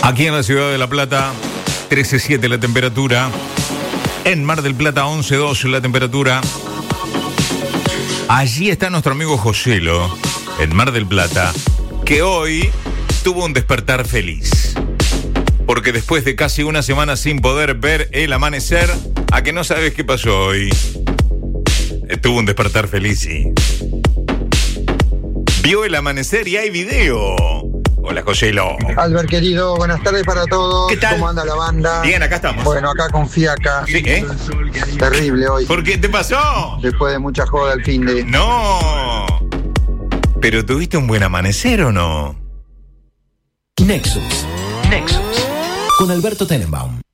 Aquí en la ciudad de La Plata, 13.7 la temperatura. En Mar del Plata, 11.2 la temperatura. Allí está nuestro amigo Joselo, en Mar del Plata, que hoy tuvo un despertar feliz. Porque después de casi una semana sin poder ver el amanecer, ¿a que no sabes qué pasó hoy? Tuvo un despertar feliz, sí. Vio el amanecer y hay video. Hola, Joselo. Albert, querido, buenas tardes para todos. ¿Qué tal? ¿Cómo anda la banda? Bien, acá estamos. Bueno, acá con Fiaca. Sí, Terrible hoy. ¿Por qué te pasó? Después de mucha joda al fin de... No. ¿Pero tuviste un buen amanecer o no? Nexus. Con Alberto Tenenbaum.